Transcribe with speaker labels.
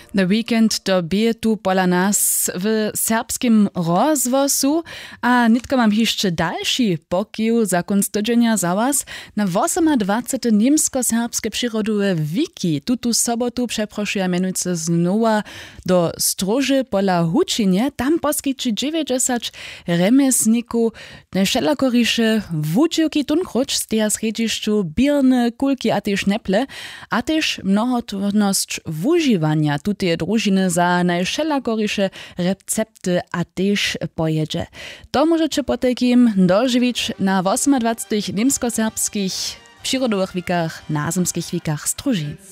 Speaker 1: The Weekend to bije tu pola nas w serbskim rozwosu, a nitka mam jeszcze dalszy pokił za konc tydzienia za was. Na 28. niemsko-serbskie przyrodowe wiki tutu sobotu przeproszuje mianujce znowa do Stróży pola Hučinie. Tam poskyczy 90 remesników najszelakorysze wódźuki tunkrucz z tej sredziszczu birne, kulki a też neple, a też mnohotworność wużywania tej drużyny za najszelakorysze recepty a też pojedzie. To możecie potekim dożywić na 28 niemsko-serbskich przyrodowych wikach, na zemskich wikach Stróży.